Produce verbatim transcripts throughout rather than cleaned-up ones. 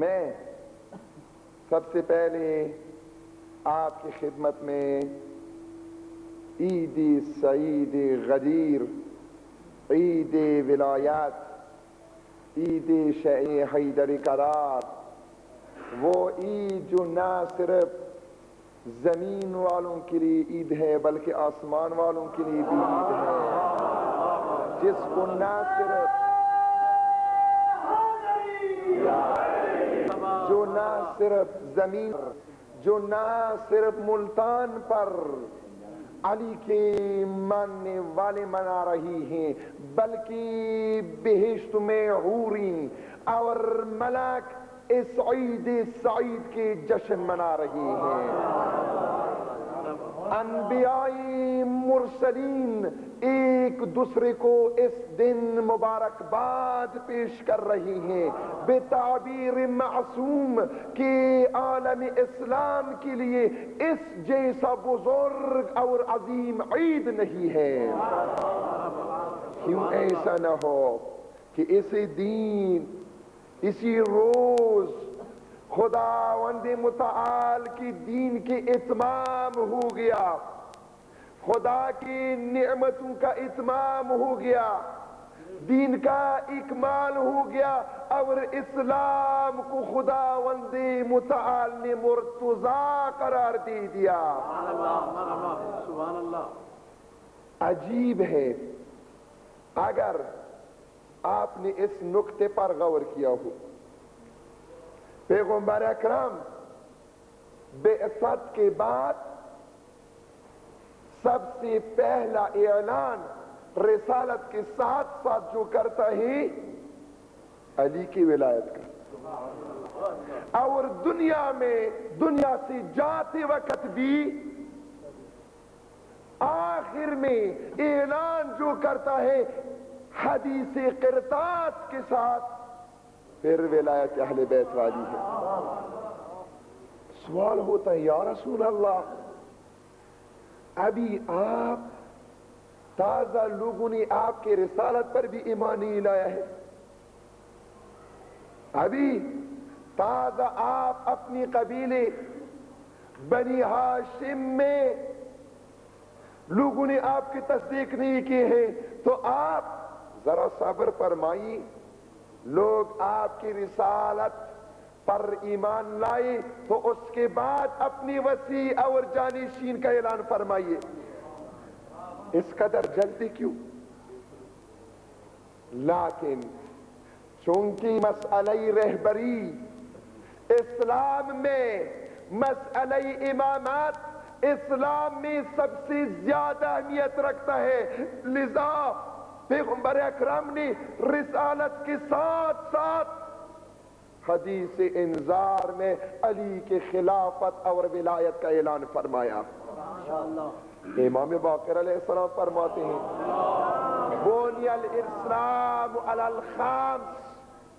میں سب سے پہلے آپ کی خدمت میں عید سعید غدیر، عید ولایت، عید شیع حیدر قرار، وہ عید جو نہ صرف زمین والوں کے لیے عید ہے بلکہ آسمان والوں کے لیے بھی عید ہے، جس کو نہ صرف جو نہ صرف زمین جو نہ صرف ملتان پر علی کے ماننے والے منا رہی ہیں بلکہ بہشت میں حوری اور ملک اس عید سعید کے جشن منا رہی ہیں۔ انبیاء مرسلین ایک دوسرے کو اس دن مبارکباد پیش کر رہی ہیں بے تعبیر معصوم کہ عالم اسلام کے لیے اس جیسا بزرگ اور عظیم عید نہیں ہے۔ کیوں ایسا نہ ہو کہ اسی دین اسی روز خداوند متعال کی دین کے اتمام ہو گیا، خدا کی نعمتوں کا اتمام ہو گیا، دین کا اکمال ہو گیا اور اسلام کو خداوند متعال نے مرتضی قرار دے دیا۔ سبحان اللہ۔ عجیب ہے اگر آپ نے اس نقطے پر غور کیا ہو، پیغمبر اکرم بعثت کے بعد سب سے پہلا اعلان رسالت کے ساتھ ساتھ جو کرتا ہے علی کی ولایت کا، اور دنیا میں دنیا سے جاتے وقت بھی آخر میں اعلان جو کرتا ہے حدیث قرطاس کے ساتھ پھر ولایت اہل بیت والی ہے۔ سوال ہوتا ہے یا رسول اللہ، ابھی آپ تازہ لوگوں نے آپ کے رسالت پر بھی ایمان نہیں لایا ہے، ابھی تازہ آپ اپنی قبیلے بنی ہاشم میں لوگوں نے آپ کی تصدیق نہیں کی ہے، تو آپ ذرا صبر فرمائیے، لوگ آپ کی رسالت پر ایمان لائے تو اس کے بعد اپنی وسیع اور جانشین کا اعلان فرمائیے۔ اس قدر جلدی کیوں؟ لیکن چونکہ مسئلہ رہبری اسلام میں، مسئلہ امامت اسلام میں سب سے زیادہ اہمیت رکھتا ہے، لذا پیغمبر اکرم نے رسالت کے ساتھ ساتھ حدیث انذار میں علی کے خلافت اور ولایت کا اعلان فرمایا۔ امام باقر علیہ السلام فرماتے ہیں بنی الاسلام علی الخمس،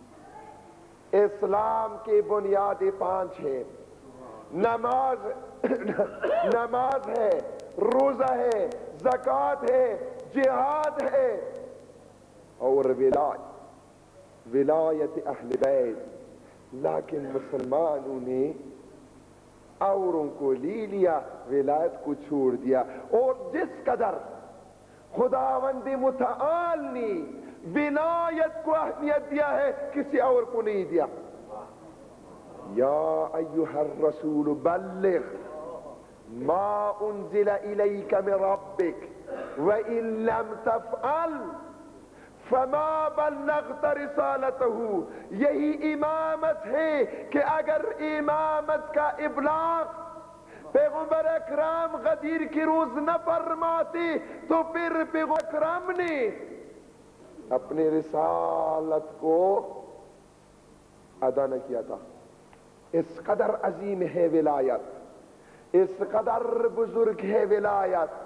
اسلام کی بنیادیں پانچ ہیں، نماز نماز ہے، روزہ ہے، زکوٰۃ ہے، جہاد ہے اور ولایت ولایت اہل بیت۔ لیکن مسلمانوں نے اوروں کو لے لیا، ولایت کو چھوڑ دیا، اور جس قدر خداوند متعال نے ولایت کو اہمیت دیا ہے کسی اور کو نہیں دیا۔ یا ایھا الرسول بلغ ما انزل الیک من ربک وَإِن لَمْ تَفْعَلْ فَمَا بَلَّغْتَ رِسَالَتَهُ۔ یہی امامت ہے کہ اگر امامت کا ابلاغ پیغمبر اکرام غدیر کی روز نہ فرماتے تو پھر پیغمبر اکرام نے اپنی رسالت کو ادا نہ کیا تھا۔ اس قدر عظیم ہے ولایت، اس قدر بزرگ ہے ولایت،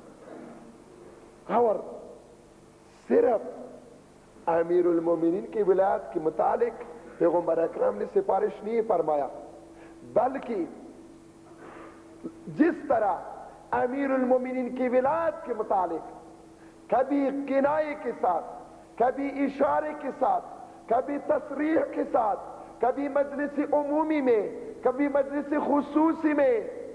اور صرف امیر المومنین کی ولایت کے متعلق پیغمبر اکرم نے سفارش نہیں فرمایا، بلکہ جس طرح امیر المومنین کی ولایت کے متعلق کبھی کنائے کے ساتھ، کبھی اشارے کے ساتھ، کبھی تصریح کے ساتھ، کبھی مجلس عمومی میں، کبھی مجلس خصوصی میں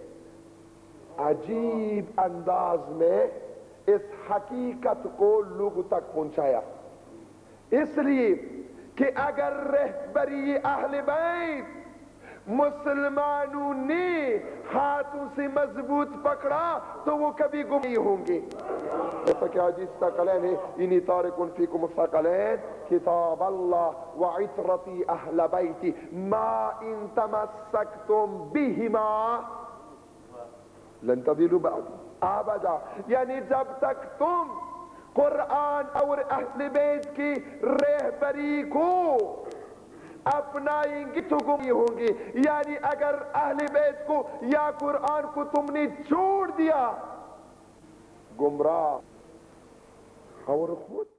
عجیب انداز میں اس حقیقت کو لوگوں تک پہنچایا. اس لیے کہ اگر رہبری اہل بیت مسلمانوں نے ہاتھوں سے مضبوط پکڑا تو وہ کبھی گم نہیں ہوں گے. جیسا کہ حدیث ثقلین ہے، انی تارک فیکم الثقلین کتاب اللہ وعطرتی اہل بیتی ما ان تمسکتم بہما لن تضلوا بعدی ابدا. یعنی جب تک تم قرآن اور اہل بیت کی رہبری کو اپنائیں گے تو گم ہوں گے. یعنی اگر اہل بیت کو یا قرآن کو تم نے چھوڑ دیا، گمراہ اور خود